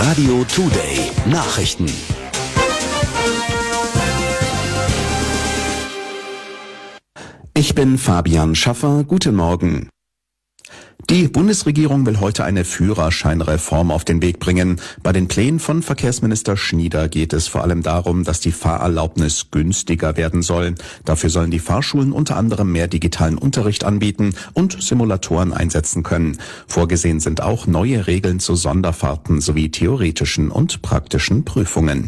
Radio Today Nachrichten. Ich bin Fabian Schaffer. Guten Morgen. Die Bundesregierung will heute eine Führerscheinreform auf den Weg bringen. Bei den Plänen von Verkehrsminister Schnieder geht es vor allem darum, dass die Fahrerlaubnis günstiger werden soll. Dafür sollen die Fahrschulen unter anderem mehr digitalen Unterricht anbieten und Simulatoren einsetzen können. Vorgesehen sind auch neue Regeln zu Sonderfahrten sowie theoretischen und praktischen Prüfungen.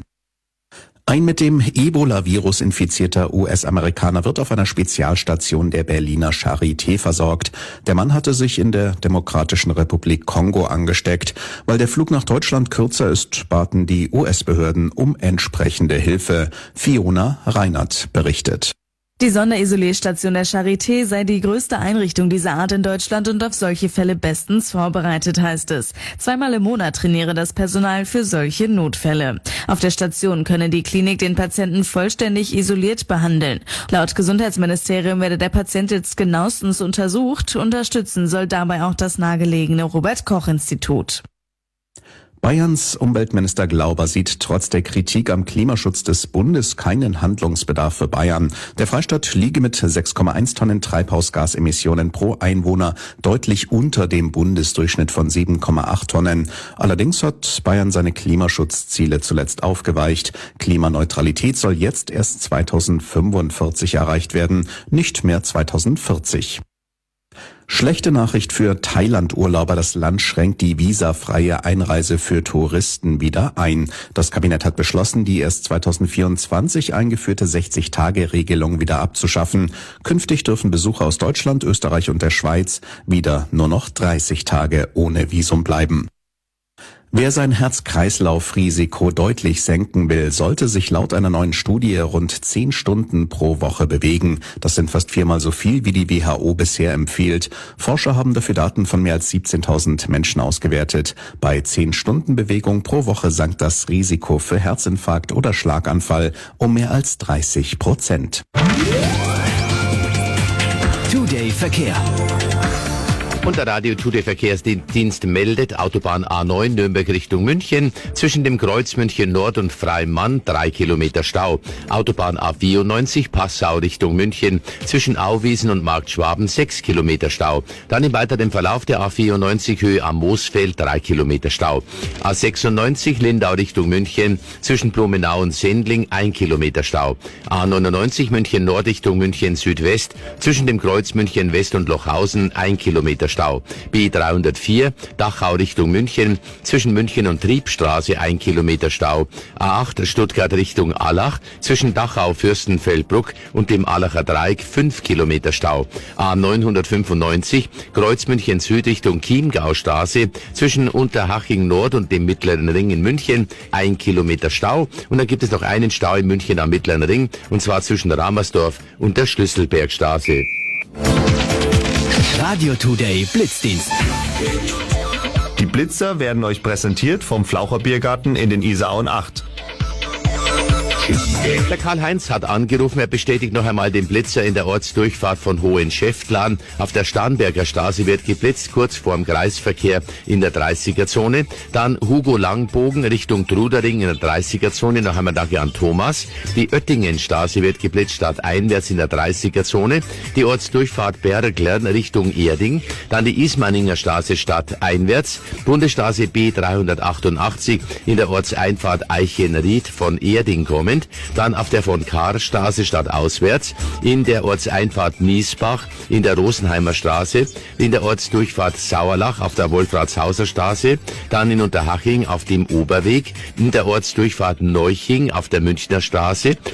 Ein mit dem Ebola-Virus infizierter US-Amerikaner wird auf einer Spezialstation der Berliner Charité versorgt. Der Mann hatte sich in der Demokratischen Republik Kongo angesteckt. Weil der Flug nach Deutschland kürzer ist, baten die US-Behörden um entsprechende Hilfe. Fiona Reinert berichtet. Die Sonderisolierstation der Charité sei die größte Einrichtung dieser Art in Deutschland und auf solche Fälle bestens vorbereitet, heißt es. 2-mal im Monat trainiere das Personal für solche Notfälle. Auf der Station könne die Klinik den Patienten vollständig isoliert behandeln. Laut Gesundheitsministerium werde der Patient jetzt genauestens untersucht. Unterstützen soll dabei auch das nahegelegene Robert-Koch-Institut. Bayerns Umweltminister Glauber sieht trotz der Kritik am Klimaschutz des Bundes keinen Handlungsbedarf für Bayern. Der Freistaat liege mit 6,1 Tonnen Treibhausgasemissionen pro Einwohner deutlich unter dem Bundesdurchschnitt von 7,8 Tonnen. Allerdings hat Bayern seine Klimaschutzziele zuletzt aufgeweicht. Klimaneutralität soll jetzt erst 2045 erreicht werden, nicht mehr 2040. Schlechte Nachricht für Thailand-Urlauber. Das Land schränkt die visafreie Einreise für Touristen wieder ein. Das Kabinett hat beschlossen, die erst 2024 eingeführte 60-Tage-Regelung wieder abzuschaffen. Künftig dürfen Besucher aus Deutschland, Österreich und der Schweiz wieder nur noch 30 Tage ohne Visum bleiben. Wer sein Herz-Kreislauf-Risiko deutlich senken will, sollte sich laut einer neuen Studie rund 10 Stunden pro Woche bewegen. Das sind fast 4-mal so viel, wie die WHO bisher empfiehlt. Forscher haben dafür Daten von mehr als 17.000 Menschen ausgewertet. Bei 10 Stunden Bewegung pro Woche sank das Risiko für Herzinfarkt oder Schlaganfall um mehr als 30%. Today Verkehr. Und der Radio Today Verkehrsdienst meldet Autobahn A9 Nürnberg Richtung München. Zwischen dem Kreuz München Nord und Freimann 3 Kilometer Stau. Autobahn A94 Passau Richtung München. Zwischen Auwiesen und Markt Schwaben 6 Kilometer Stau. Dann im weiteren Verlauf der A94 Höhe am Moosfeld 3 Kilometer Stau. A96 Lindau Richtung München. Zwischen Blumenau und Sendling 1 Kilometer Stau. A99 München Nord Richtung München Südwest. Zwischen dem Kreuz München West und Lochhausen 1 Kilometer Stau. B304 Dachau Richtung München, zwischen München und Triebstraße 1 Kilometer Stau. A8 Stuttgart Richtung Allach, zwischen Dachau Fürstenfeldbruck und dem Allacher Dreieck 5 Kilometer Stau. A995 Kreuz München Süd Richtung Chiemgaustraße, zwischen Unterhaching Nord und dem Mittleren Ring in München 1 Kilometer Stau. Und dann gibt es noch einen Stau in München am Mittleren Ring, und zwar zwischen Ramersdorf und der Schlüsselbergstraße. Radio Today Blitzdienst. Die Blitzer werden euch präsentiert vom Flaucher Biergarten in den Isarauen 8. Der Karl-Heinz hat angerufen, er bestätigt noch einmal den Blitzer in der Ortsdurchfahrt von Hohenschäftlarn. Auf der Starnberger Straße wird geblitzt, kurz vorm Kreisverkehr in der 30er-Zone. Dann Hugo Langbogen Richtung Trudering in der 30er-Zone, noch einmal danke an Thomas. Die Oettingenstraße wird geblitzt, stadteinwärts in der 30er-Zone. Die Ortsdurchfahrt Berglern Richtung Erding. Dann die Ismaninger Straße stadteinwärts. Bundesstraße B388 in der Ortseinfahrt Eichenried von Erding kommen. Dann auf der von Kahr-Straße stadtauswärts, in der Ortseinfahrt Miesbach, in der Rosenheimer Straße, in der Ortsdurchfahrt Sauerlach auf der Wolfratshauser Straße, dann in Unterhaching auf dem Oberweg, in der Ortsdurchfahrt Neuching auf der Münchner Straße